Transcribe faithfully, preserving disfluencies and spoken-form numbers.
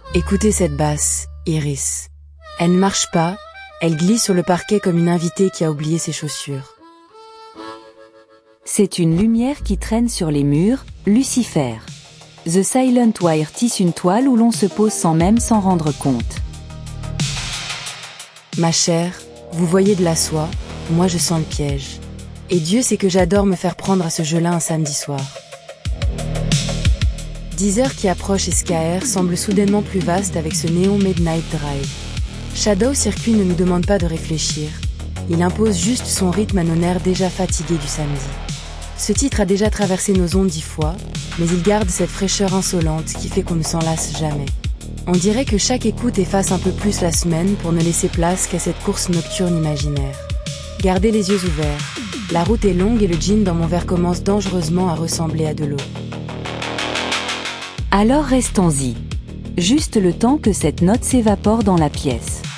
Écoutez cette basse, Iris. Elle ne marche pas, elle glisse sur le parquet comme une invitée qui a oublié ses chaussures. C'est une lumière qui traîne sur les murs, Lucifer. The Silent Wire tisse une toile où l'on se pose sans même s'en rendre compte. Ma chère, vous voyez de la soie, moi je sens le piège. Et Dieu sait que j'adore me faire prendre à ce jeu-là un samedi soir. dix heures qui approche et Sky semble soudainement plus vaste avec ce néon Midnight Drive. Shadow Circuit ne nous demande pas de réfléchir. Il impose juste son rythme à nos nerfs déjà fatigués du samedi. Ce titre a déjà traversé nos ondes dix fois, mais il garde cette fraîcheur insolente qui fait qu'on ne s'en lasse jamais. On dirait que chaque écoute efface un peu plus la semaine pour ne laisser place qu'à cette course nocturne imaginaire. Gardez les yeux ouverts. La route est longue et le gin dans mon verre commence dangereusement à ressembler à de l'eau. Alors restons-y. Juste le temps que cette note s'évapore dans la pièce.